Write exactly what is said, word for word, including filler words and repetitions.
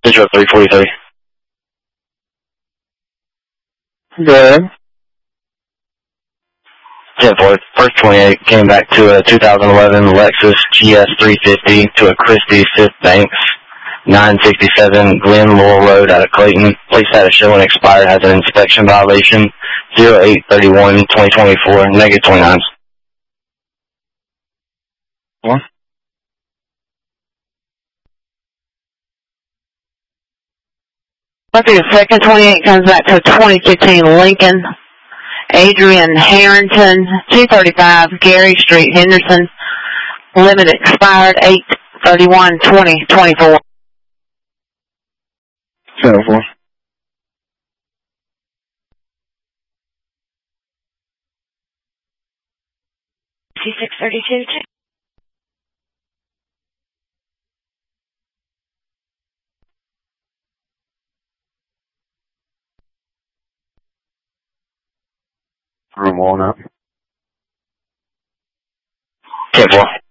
Digital three forty-three. Good. ten four, first twenty-eight came back to a two thousand eleven Lexus G S three fifty to a Christie Fifth Banks, nine sixty-seven Glen Laurel Road out of Clayton. Place had a show and expired, has an inspection violation, zero eight thirty-one twenty twenty-four, negative twenty-nines. One. Let's see, the second twenty-eight comes back to a twenty fifteen Lincoln. Adrian Harrington, two thirty-five Gary Street, Henderson. Limit expired eight thirty-one twenty twenty-four. seven four. C six thirty-two. Room Walnut. ten four.